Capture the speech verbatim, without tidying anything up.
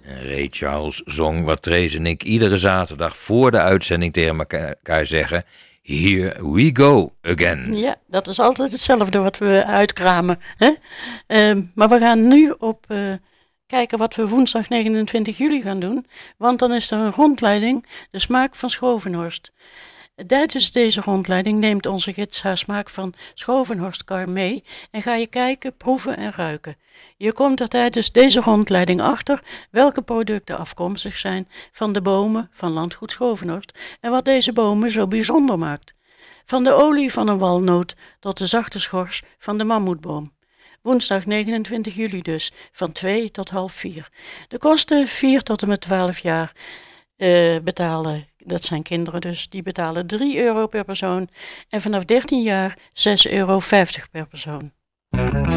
En Ray Charles zong wat Trace en ik iedere zaterdag voor de uitzending tegen elkaar zeggen. Here we go again. Ja, dat is altijd hetzelfde wat we uitkramen. Hè? Uh, maar we gaan nu op uh, kijken wat we woensdag negenentwintig juli gaan doen. Want dan is er een rondleiding, de smaak van Schovenhorst. Tijdens deze rondleiding neemt onze gids haar smaak van Schovenhorstkar mee en ga je kijken, proeven en ruiken. Je komt er tijdens deze rondleiding achter welke producten afkomstig zijn van de bomen van landgoed Schovenhorst en wat deze bomen zo bijzonder maakt. Van de olie van een walnoot tot de zachte schors van de mammoetboom. Woensdag negenentwintig juli dus, van twee tot half vier. De kosten vier tot en met twaalf jaar uh, betalen, dat zijn kinderen dus, die betalen drie euro per persoon. En vanaf dertien jaar zes euro vijftig per persoon.